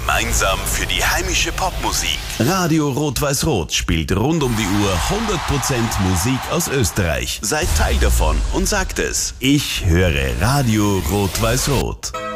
Gemeinsam für die heimische Popmusik. Radio Rot-Weiß-Rot spielt rund um die Uhr 100% Musik aus Österreich. Seid Teil davon und sagt es. Ich höre Radio Rot-Weiß-Rot.